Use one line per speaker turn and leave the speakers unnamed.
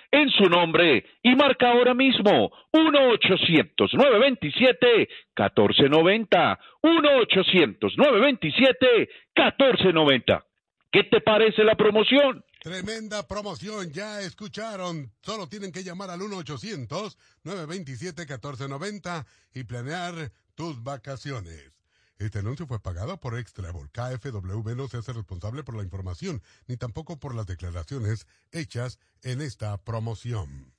en su nombre y marca ahora mismo 1-800-927-1490, 1-800-927-1490. ¿Qué te parece la promoción?
Tremenda promoción, ya escucharon. Solo tienen que llamar al 1-800-927-1490 y planear tus vacaciones. Este anuncio fue pagado por Extrabol. KFW no se hace responsable por la información, ni tampoco por las declaraciones hechas en esta promoción.